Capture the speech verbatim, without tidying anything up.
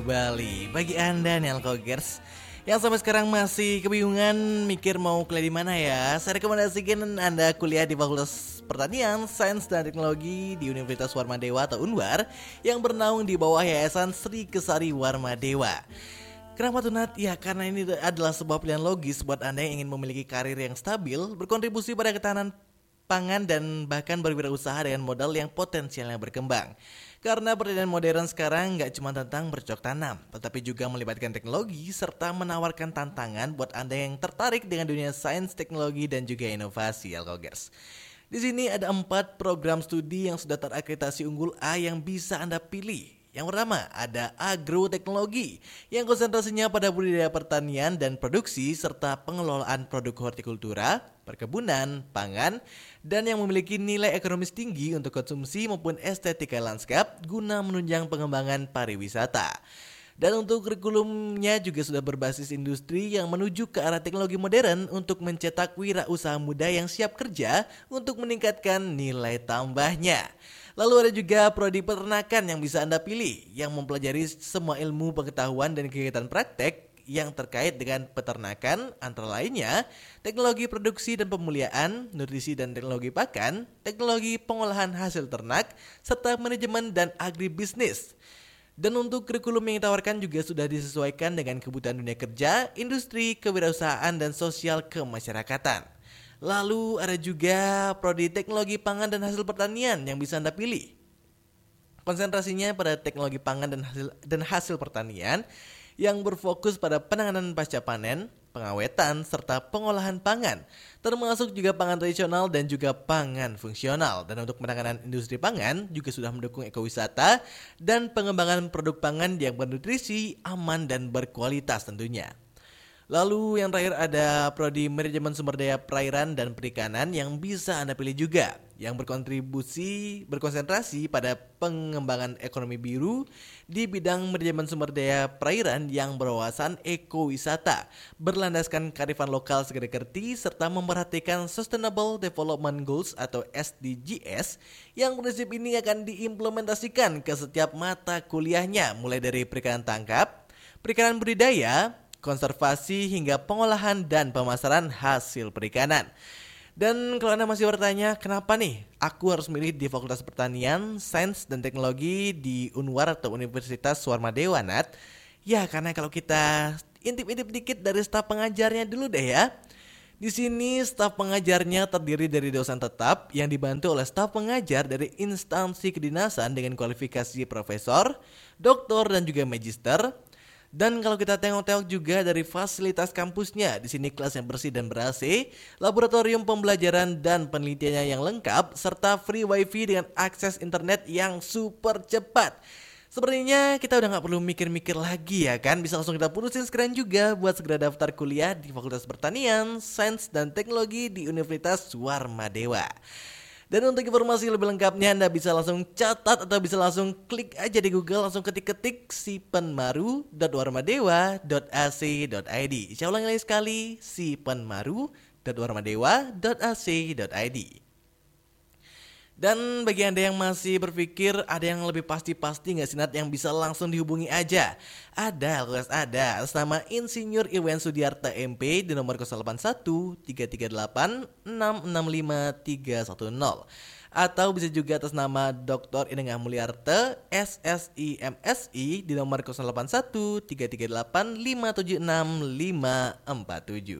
Bali. Bagi Anda nih Alkogers yang sampai sekarang masih kebingungan mikir mau kuliah di mana ya, saya rekomendasikan Anda kuliah di Fakultas Pertanian, Sains dan Teknologi di Universitas Warmadewa atau Unwar yang bernaung di bawah Yayasan Sri Kesari Warmadewa. Kenapa tuh Nat? Ya karena ini adalah sebuah pilihan logis buat Anda yang ingin memiliki karir yang stabil, berkontribusi pada ketahanan pangan dan bahkan berwirausaha dengan modal yang potensialnya berkembang. Karena pertanian modern sekarang nggak cuma tentang bercocok tanam, tetapi juga melibatkan teknologi serta menawarkan tantangan buat Anda yang tertarik dengan dunia sains, teknologi, dan juga inovasi, Alkogers. Di sini ada empat program studi yang sudah terakreditasi unggul A yang bisa Anda pilih. Yang pertama ada agroteknologi yang konsentrasinya pada budidaya pertanian dan produksi serta pengelolaan produk hortikultura, perkebunan, pangan, dan yang memiliki nilai ekonomis tinggi untuk konsumsi maupun estetika lanskap guna menunjang pengembangan pariwisata. Dan untuk kurikulumnya juga sudah berbasis industri yang menuju ke arah teknologi modern untuk mencetak wirausaha muda yang siap kerja untuk meningkatkan nilai tambahnya. Lalu ada juga prodi peternakan yang bisa Anda pilih yang mempelajari semua ilmu pengetahuan dan kegiatan praktek yang terkait dengan peternakan, antara lainnya teknologi produksi dan pemuliaan, nutrisi dan teknologi pakan, teknologi pengolahan hasil ternak, serta manajemen dan agribisnis. Dan untuk kurikulum yang ditawarkan juga sudah disesuaikan dengan kebutuhan dunia kerja, industri, kewirausahaan, dan sosial kemasyarakatan. Lalu ada juga prodi teknologi pangan dan hasil pertanian yang bisa Anda pilih. Konsentrasinya pada teknologi pangan dan hasil, dan hasil pertanian yang berfokus pada penanganan pasca panen, pengawetan, serta pengolahan pangan, termasuk juga pangan tradisional dan juga pangan fungsional. Dan untuk penanganan industri pangan juga sudah mendukung ekowisata dan pengembangan produk pangan yang bernutrisi, aman, dan berkualitas tentunya. Lalu yang terakhir ada prodi manajemen sumber daya perairan dan perikanan yang bisa Anda pilih juga, yang berkontribusi berkonsentrasi pada pengembangan ekonomi biru di bidang manajemen sumber daya perairan yang berwawasan ekowisata, berlandaskan kearifan lokal segerti serta memperhatikan Sustainable Development Goals atau S D Gs, yang prinsip ini akan diimplementasikan ke setiap mata kuliahnya, mulai dari perikanan tangkap, perikanan budidaya, konservasi hingga pengolahan dan pemasaran hasil perikanan. Dan kalau Anda masih bertanya, kenapa nih aku harus milih di Fakultas Pertanian, Sains dan Teknologi di Unwar atau Universitas Warmadewa, Nat? Ya, karena kalau kita intip-intip dikit dari staf pengajarnya dulu deh ya. Di sini staf pengajarnya terdiri dari dosen tetap yang dibantu oleh staf pengajar dari instansi kedinasan dengan kualifikasi profesor, doktor dan juga magister. Dan kalau kita tengok-tengok juga dari fasilitas kampusnya, di sini kelas yang bersih dan ber-A C, laboratorium pembelajaran dan penelitiannya yang lengkap, serta free wifi dengan akses internet yang super cepat. Sepertinya kita udah gak perlu mikir-mikir lagi ya kan, bisa langsung kita putusin sekarang juga buat segera daftar kuliah di Fakultas Pertanian, Sains dan Teknologi di Universitas Warmadewa. Dan untuk informasi lebih lengkapnya Anda bisa langsung catat atau bisa langsung klik aja di Google, langsung ketik-ketik sipenmaru dot warmadewa dot a c dot i d. Saya ulangi lagi sekali, sipenmaru dot warmadewa dot a c dot i d. Dan bagi Anda yang masih berpikir ada yang lebih pasti-pasti nggak sih Nat, yang bisa langsung dihubungi aja? Ada, luas ada. Atas nama Insinyur Iwan Sudiarta M P di nomor nol delapan satu tiga tiga delapan enam enam lima tiga satu nol. Atau bisa juga atas nama doktor Inengah Mulyarte S S I M S I di nomor nol delapan satu tiga tiga delapan lima tujuh enam lima empat tujuh.